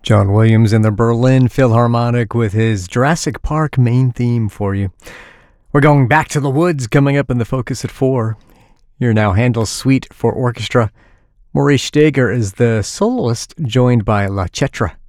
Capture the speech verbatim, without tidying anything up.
John Williams in the Berlin Philharmonic with his Jurassic Park main theme for you. We're going back to the woods coming up in the Focus at four. You're now Handel's Suite for Orchestra. Maurice Steger is the soloist, joined by La Cetra.